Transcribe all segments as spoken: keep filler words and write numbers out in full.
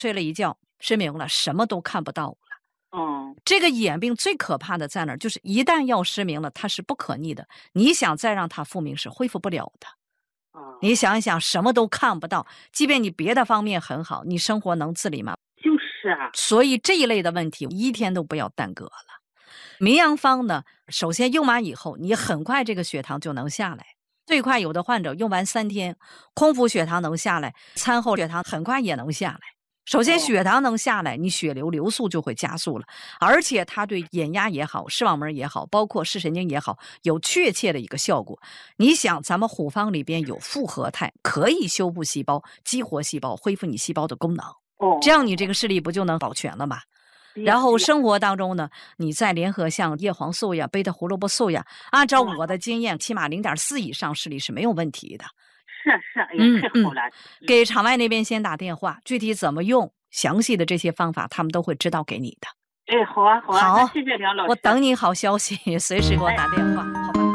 睡了一觉失明了，什么都看不到了。 嗯， 这个眼病最可怕的在哪儿？就是一旦要失明了，它是不可逆的，你想再让它复明是恢复不了的。 哦， 你想一想，什么都看不到，即便你别的方面很好，你生活能自理吗？ 就是啊。 所以这一类的问题一天都不要耽搁了。名扬方呢，首先用完以后，你很快这个血糖就能下来，最快有的患者用完三天，空腹血糖能下来，餐后血糖很快也能下来。首先血糖能下来，你血流流速就会加速了，而且它对眼压也好，视网膜也好，包括视神经也好，有确切的一个效果。你想咱们虎方里边有复合肽，可以修复细胞，激活细胞，恢复你细胞的功能，这样你这个视力不就能保全了吗？然后生活当中呢，你再联合像叶黄素呀、贝塔胡萝卜素呀，按照我的经验，起码 零点四 以上视力是没有问题的。 是是，也太好了。 嗯嗯、给场外那边先打电话，具体怎么用，详细的这些方法，他们都会指导给你的。 哎，好啊，好啊， 好， 谢谢梁老师。 我等你好消息，随时给我打电话，哎、好吧。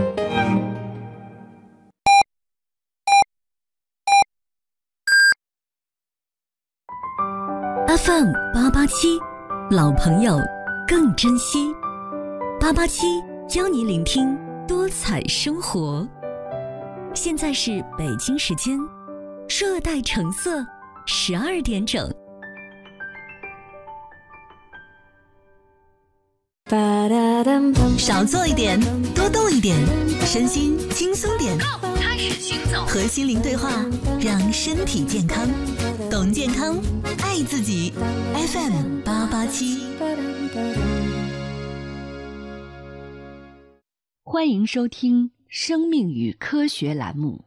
F M 八八七，老朋友更珍惜。八八七教你聆听多彩生活。现在是北京时间热带橙色十二点整。少做一点，多动一点，身心轻松点。开始行走，和心灵对话，让身体健康。懂健康，爱自己。F M 八八七。 欢迎收听生命与科学栏目。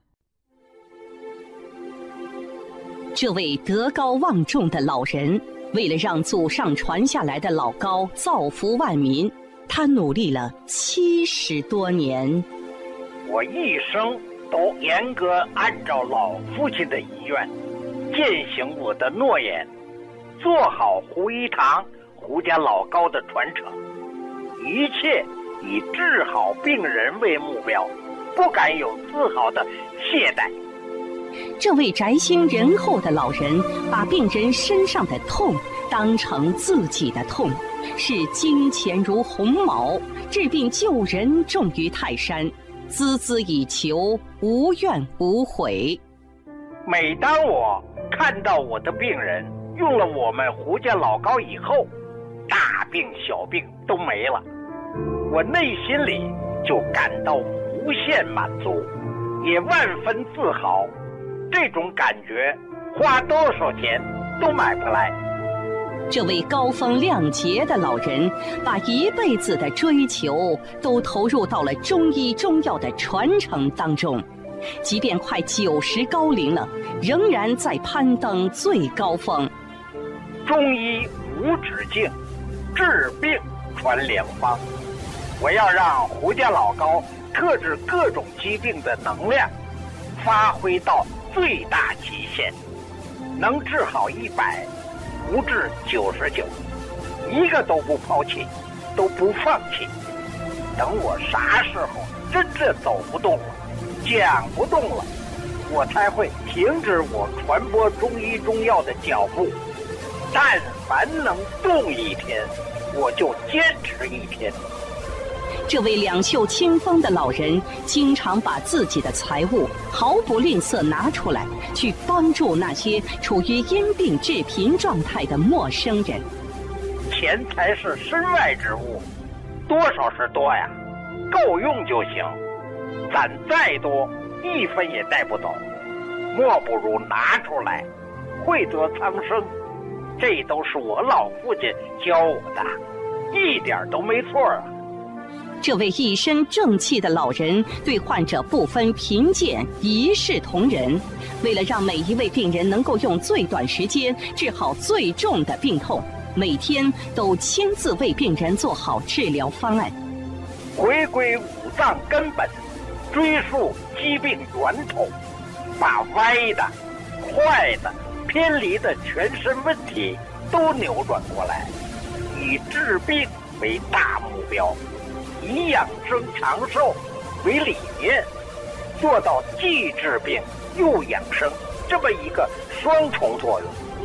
这位德高望重的老人，为了让祖上传下来的老高造福万民，他努力了七十多年。 我一生都严格按照老父亲的遗愿，践行我的诺言，做好胡一堂胡家老高的传承，一切以治好病人为目标，不敢有丝毫的懈怠。 这位宅心仁厚的老人，把病人身上的痛当成自己的痛，视金钱如鸿毛，治病救人重于泰山，孜孜以求，无怨无悔。 每当我看到我的病人用了我们胡家老高以后，大病小病都没了，我内心里就感到无限满足，也万分自豪。这种感觉花多少钱都买不来。 这位高风亮节的老人，把一辈子的追求都投入到了中医中药的传承当中，即便快九十高龄了，仍然在攀登最高峰。 中医无止境，治病传良方。我要让胡家老高克制各种疾病的能量发挥到最大极限，能治好一百，不治九十九，一个都不抛弃，都不放弃。等我啥时候真正走不动了，讲不动了，我才会停止我传播中医中药的脚步。但凡能动一天，我就坚持一天。 这位两袖清风的老人，经常把自己的财物毫不吝啬拿出来，去帮助那些处于因病致贫状态的陌生人。 钱财是身外之物，多少是多呀，够用就行。攒再多，一分也带不走，莫不如拿出来，惠泽苍生。这都是我老父亲教我的，一点都没错啊。 这位一身正气的老人，对患者不分贫贱，一视同仁。为了让每一位病人能够用最短时间治好最重的病痛，每天都亲自为病人做好治疗方案。 回归五脏根本，追溯疾病源头，把歪的、坏的、偏离的全身问题都扭转过来，以治病为大目标，以养生长寿为理念，做到既治病又养生这么一个双重作用。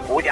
胡家